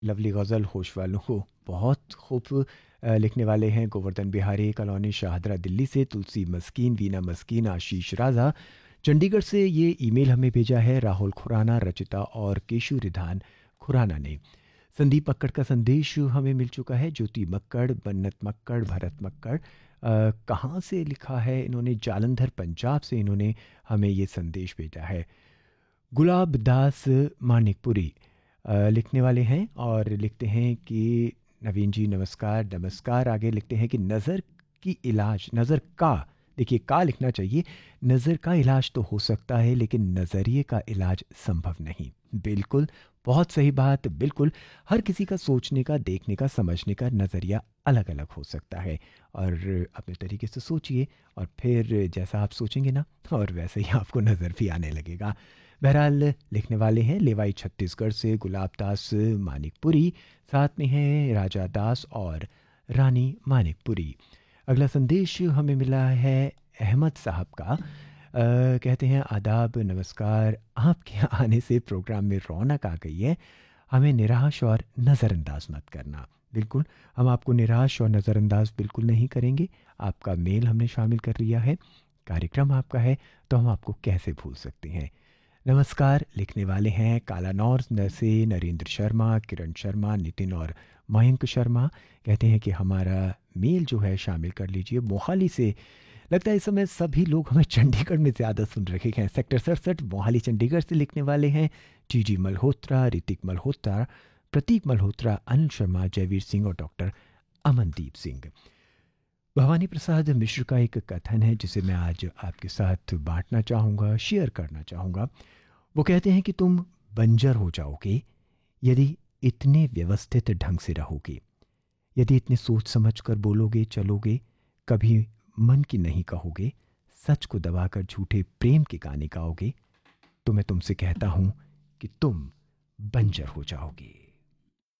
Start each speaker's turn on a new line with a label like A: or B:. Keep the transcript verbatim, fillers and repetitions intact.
A: Lovely गज़ल होश वालों को बहुत खूब अ, लिखने वाले हैं गोवर्धन बिहारी कॉलोनी शाहदरा दिल्ली से, तुलसी मस्कीन, वीना मस्कीन, आशीष राजा चंडीगढ़ से ये ईमेल हमें भेजा है राहुल खुराना, रचिता और केशु रिधान खुराना ने। संदीप मक्कड़ का संदेश हमें मिल चुका है, ज्योति मक्कड़, बन्नत मक्कड़, भरत मक्कड़ अ, कहाँ से लिखा है इन्होंने, जालंधर पंजाब से इन्होंने हमें ये संदेश भेजा है। गुलाब दास मानिकपुरी अ, लिखने वाले हैं और लिखते हैं कि नवीन जी नमस्कार नमस्कार। आगे लिखते हैं कि नज़र की इलाज, नज़र का, देखिए का लिखना चाहिए, नज़र का इलाज तो हो सकता है लेकिन नज़रिए का इलाज संभव नहीं। बिल्कुल, बहुत सही बात, बिल्कुल। हर किसी का सोचने का, देखने का, समझने का नज़रिया अलग अलग हो सकता है और अपने तरीके से सोचिए और फिर जैसा आप सोचेंगे ना, और वैसे ही आपको नज़र भी आने लगेगा। बहरहाल लिखने वाले हैं लेवाई छत्तीसगढ़ से गुलाब दास मानिकपुरी, साथ में हैं राजा दास और रानी मानिकपुरी। अगला संदेश हमें मिला है अहमद साहब का। अ, कहते हैं आदाब नमस्कार, आपके आने से प्रोग्राम में रौनक आ गई है, हमें निराश और नज़रअंदाज मत करना। बिल्कुल, हम आपको निराश और नज़रअंदाज बिल्कुल नहीं करेंगे। आपका मेल हमने शामिल कर लिया है, कार्यक्रम आपका है, तो हम आपको कैसे भूल सकते हैं। नमस्कार लिखने वाले हैं कालानौर न से नरेंद्र शर्मा, किरण शर्मा, नितिन और मयंक शर्मा। कहते हैं कि हमारा मेल जो है शामिल कर लीजिए मोहाली से। लगता है इस समय सभी लोग हमें चंडीगढ़ में ज़्यादा सुन रहे हैं। सेक्टर सड़सठ मोहाली चंडीगढ़ से लिखने वाले हैं टी जी मल्होत्रा, ऋतिक मल्होत्रा, प्रतीक मल्होत्रा, अनिल शर्मा, जयवीर सिंह और डॉक्टर अमनदीप सिंह। भवानी प्रसाद मिश्र का एक कथन है जिसे मैं आज आपके साथ बांटना चाहूँगा, शेयर करना चाहूँगा। वो कहते हैं कि तुम बंजर हो जाओगे यदि इतने व्यवस्थित ढंग से रहोगे, यदि इतने सोच समझ कर बोलोगे चलोगे, कभी मन की नहीं कहोगे, सच को दबाकर झूठे प्रेम के गाने गाओगे, तो मैं तुमसे कहता हूं कि तुम बंजर हो जाओगे।